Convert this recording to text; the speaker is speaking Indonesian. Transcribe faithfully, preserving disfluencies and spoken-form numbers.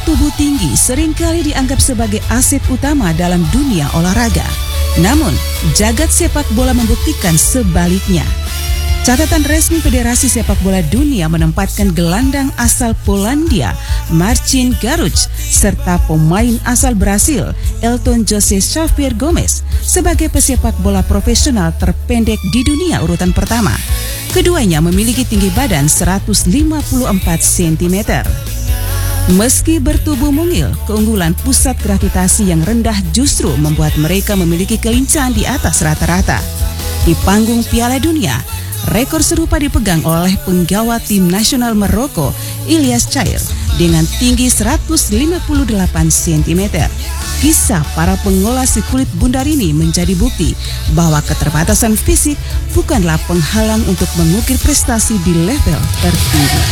tubuh tinggi seringkali dianggap sebagai aset utama dalam dunia olahraga. Namun, jagat sepak bola membuktikan sebaliknya. Catatan resmi Federasi Sepak Bola Dunia menempatkan gelandang asal Polandia, Marcin Garuch, serta pemain asal Brasil, Elton José Xavier Gomes, sebagai pesepak bola profesional terpendek di dunia urutan pertama. Keduanya memiliki tinggi badan seratus lima puluh empat sentimeter. Meski bertubuh mungil, keunggulan pusat gravitasi yang rendah justru membuat mereka memiliki kelincahan di atas rata-rata. Di panggung Piala Dunia, rekor serupa dipegang oleh penggawa tim nasional Maroko, Ilyas Chair, dengan tinggi seratus lima puluh delapan sentimeter. Kisah para pengolah si kulit bundar ini menjadi bukti bahwa keterbatasan fisik bukanlah penghalang untuk mengukir prestasi di level tertinggi.